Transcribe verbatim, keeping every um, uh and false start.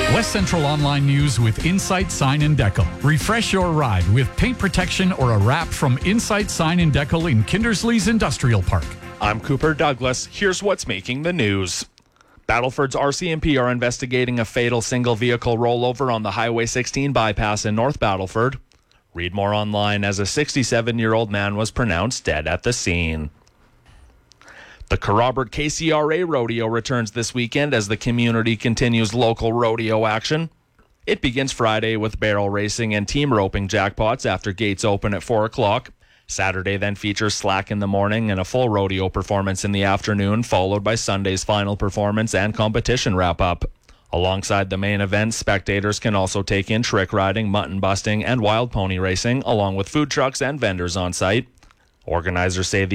West Central Online News with Insight Sign and Decal. Refresh your ride with paint protection or a wrap from Insight Sign and Decal in Kindersley's Industrial Park. I'm Cooper Douglas. Here's what's making the news. Battleford's R C M P are investigating a fatal single-vehicle rollover on the Highway sixteen bypass in North Battleford. Read more online as a sixty-seven-year-old man was pronounced dead at the scene. The Kerrobert K C R A Rodeo returns this weekend as the community continues local rodeo action. It begins Friday with barrel racing and team roping jackpots after gates open at four o'clock. Saturday then features slack in the morning and a full rodeo performance in the afternoon, followed by Sunday's final performance and competition wrap-up. Alongside the main event, spectators can also take in trick riding, mutton busting, and wild pony racing, along with food trucks and vendors on site. Organizers say the